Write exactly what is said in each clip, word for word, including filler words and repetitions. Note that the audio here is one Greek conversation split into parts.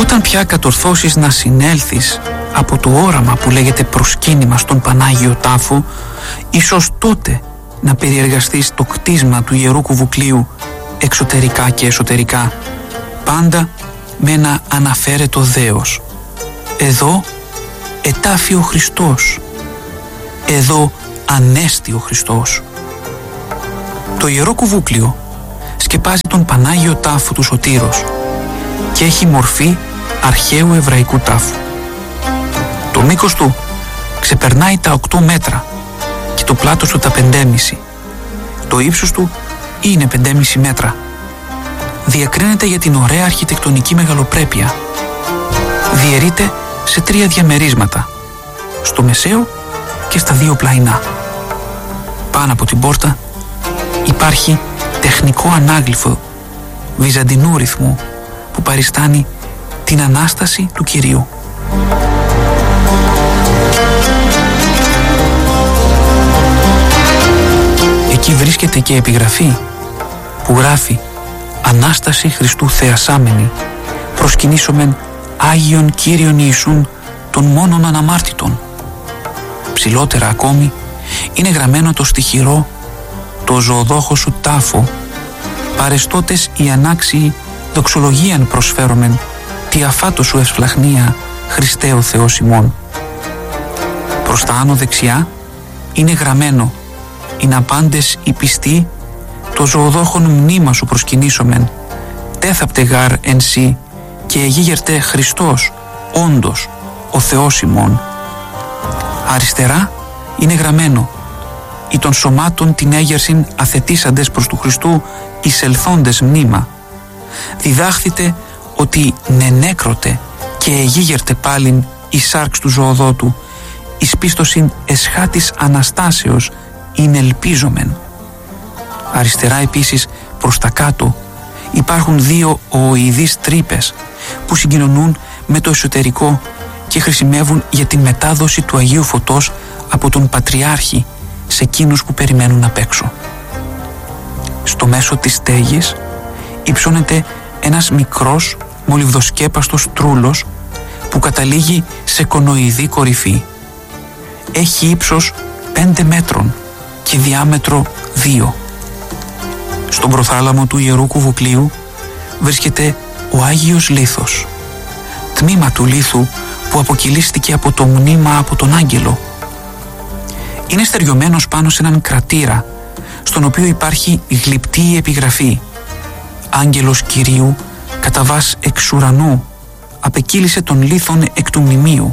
Όταν πια κατορθώσεις να συνέλθεις από το όραμα που λέγεται προσκύνημα στον Πανάγιο Τάφο, ίσως τότε να περιεργαστείς το κτίσμα του Ιερού Κουβουκλίου εξωτερικά και εσωτερικά, πάντα με ένα αναφέρετο δέος. Εδώ ετάφη ο Χριστός, εδώ ανέστη ο Χριστός. Το Ιερό Κουβούκλιο σκεπάζει τον Πανάγιο Τάφο του Σωτήρος και έχει μορφή αρχαίου εβραϊκού τάφου. Το μήκος του ξεπερνάει τα οκτώ μέτρα και το πλάτος του τα πεντέμισι. Το ύψος του είναι πεντέμισι μέτρα. Διακρίνεται για την ωραία αρχιτεκτονική μεγαλοπρέπεια. Διαιρείται σε τρία διαμερίσματα, στο μεσαίο και στα δύο πλαϊνά. Πάνω από την πόρτα υπάρχει τεχνικό ανάγλυφο βυζαντινού ρυθμού που παριστάνει την Ανάσταση του Κυρίου. Εκεί βρίσκεται και επιγραφή που γράφει «Ανάσταση Χριστού θεασάμενη, προσκυνήσομεν Άγιον Κύριον Ιησούν των μόνον αναμάρτητων». Ψηλότερα ακόμη είναι γραμμένο το στιχηρό «Το ζωοδόχο σου τάφο, παρεστώτες οι ανάξιοι δοξολογίαν προσφέρομεν, τη αφάτο σου ευσφλαχνία, Χριστέ ο Θεός ημών». Προς τα άνω δεξιά είναι γραμμένο «Είναι απάντες οι πιστοί, το ζωοδόχον μνήμα σου προσκυνήσομεν, τέθαπτε γάρ εν σύ και εγίγερτε Χριστός, όντως, ο Θεός ημών». Αριστερά είναι γραμμένο «Οι των σωμάτων την έγερσιν αθετήσαντες προς του Χριστού εισελθόντες μνήμα. Διδάχθητε ότι νενέκρωτε και εγίγερτε πάλιν η σάρξ του ζωοδότου, εις πίστοσιν εσχάτης Αναστάσεως είναι ελπίζομεν». Αριστερά επίσης προς τα κάτω υπάρχουν δύο οοειδείς τρύπες που συγκοινωνούν με το εσωτερικό και χρησιμεύουν για την μετάδοση του Αγίου Φωτός από τον Πατριάρχη σε εκείνους που περιμένουν απ' έξω. Στο μέσο της στέγης υψώνεται ένας μικρός μολυβδοσκέπαστος τρούλος που καταλήγει σε κονοειδή κορυφή. Έχει ύψος πέντε μέτρων και διάμετρο δύο. Στον προθάλαμο του Ιερού Κουβουκλίου βρίσκεται ο Άγιος Λίθος, τμήμα του λίθου που αποκυλίστηκε από το μνήμα από τον Άγγελο. Είναι στεριωμένος πάνω σε έναν κρατήρα, στον οποίο υπάρχει γλυπτή επιγραφή «Άγγελος Κυρίου κατά βάς εξ ουρανού απεκύλησε τον λίθον εκ του μνημείου».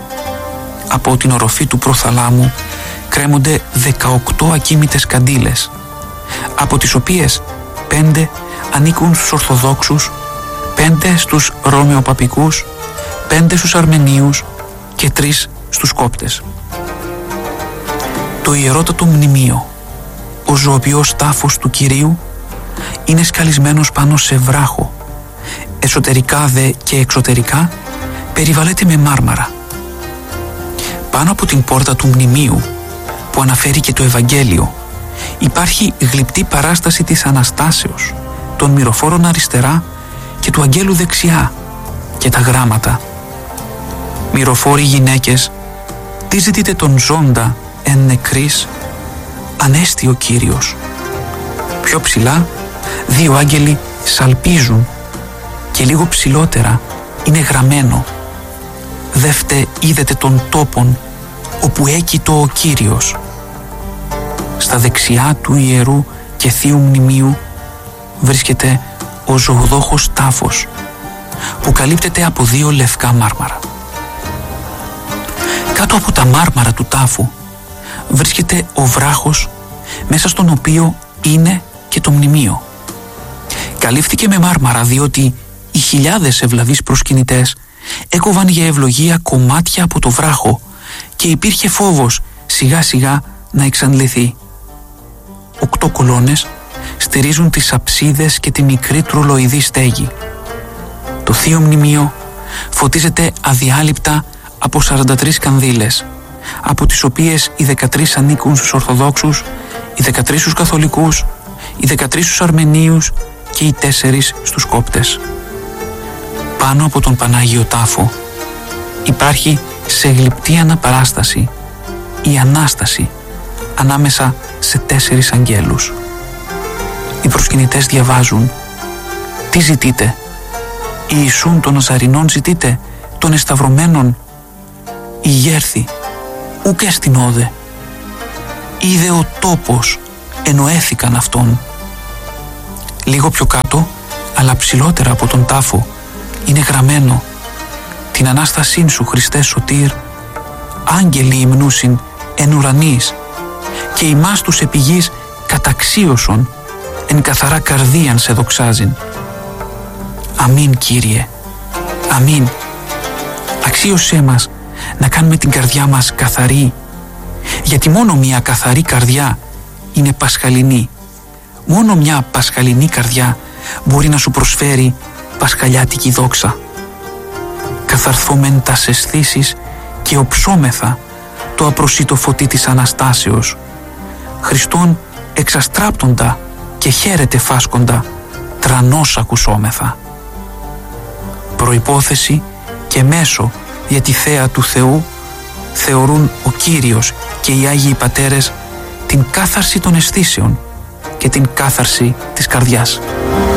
Από την οροφή του προθαλάμου κρέμονται δεκαοκτώ ακίμητες καντήλες, από τις οποίες πέντε ανήκουν στους Ορθοδόξους, πέντε στους Ρωμαιοπαπικούς, πέντε στους Αρμενίους και τρεις στους Κόπτες. Το ιερότατο μνημείο, ο ζωοποιός τάφος του Κυρίου, είναι σκαλισμένος πάνω σε βράχο. Εσωτερικά δε και εξωτερικά περιβαλλέται με μάρμαρα. Πάνω από την πόρτα του μνημείου, που αναφέρει και το Ευαγγέλιο, υπάρχει γλυπτή παράσταση της Αναστάσεως, των μυροφόρων αριστερά και του Αγγέλου δεξιά, και τα γράμματα «Μυροφόροι γυναίκες, τι ζητείτε τον ζώντα εν νεκρής, ανέστη ο Κύριος». Πιο ψηλά δύο άγγελοι σαλπίζουν και λίγο ψηλότερα είναι γραμμένο «Δεύτε είδετε τον τόπον όπου έκειτο ο Κύριος». Στα δεξιά του ιερού και θείου μνημείου βρίσκεται ο ζωοδόχος τάφος που καλύπτεται από δύο λευκά μάρμαρα. Κάτω από τα μάρμαρα του τάφου βρίσκεται ο βράχος μέσα στον οποίο είναι και το μνημείο. Καλύφθηκε με μάρμαρα διότι οι χιλιάδες ευλαβείς προσκυνητές έκοβαν για ευλογία κομμάτια από το βράχο και υπήρχε φόβος σιγά σιγά να εξαντληθεί. Οκτώ κολόνες στηρίζουν τις αψίδες και τη μικρή τρουλοειδή στέγη. Το θείο μνημείο φωτίζεται αδιάλειπτα από σαράντα τρεις κανδύλες, από τις οποίες οι δεκατρείς ανήκουν στους Ορθοδόξους, οι δεκατρείς στους Καθολικούς, οι δεκατρείς στους Αρμενίους και οι τέσσερις στους Κόπτες. πάνω από τον Πανάγιο Τάφο υπάρχει σε γλυπτή αναπαράσταση η Ανάσταση ανάμεσα σε τέσσερις αγγέλους. Οι προσκυνητές διαβάζουν: «Τι ζητείτε? Ιησούν των Ναζαρηνών ζητείτε, των εσταυρωμένων? Ηγέρθη, ουκ εστιν όδε. Είδε ο τόπος, εννοέθηκαν αυτόν». Λίγο πιο κάτω, αλλά ψηλότερα από τον τάφο, είναι γραμμένο: «Την Ανάστασήν σου, Χριστέ σωτήρ, άγγελοι υμνούσιν εν ουρανής, και ημάς τους επί γης καταξίωσον, εν καθαρά καρδίαν σε δοξάζειν». Αμήν, Κύριε, αμήν. Αξίωσέ μας να κάνουμε την καρδιά μας καθαρή, γιατί μόνο μια καθαρή καρδιά είναι πασχαλινή. Μόνο μια πασχαλινή καρδιά μπορεί να σου προσφέρει πασχαλιάτικη δόξα. Καθαρθόμεν τας αισθήσεις και οψόμεθα το απροσίτο φωτί της Αναστάσεως. Χριστόν εξαστράπτοντα και χαίρεται φάσκοντα, τρανός ακουσόμεθα. Προϋπόθεση και μέσο για τη θέα του Θεού θεωρούν ο Κύριος και οι Άγιοι Πατέρες την κάθαρση των αισθήσεων και την κάθαρση της καρδιάς.